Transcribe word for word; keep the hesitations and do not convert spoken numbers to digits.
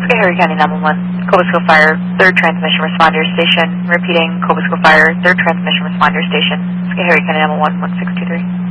Schoharie County nine one one, Cobusco Fire, third Transmission Responder Station. Repeating, Cobusco Fire, third Transmission Responder Station. Schoharie County nine one one, one six two three.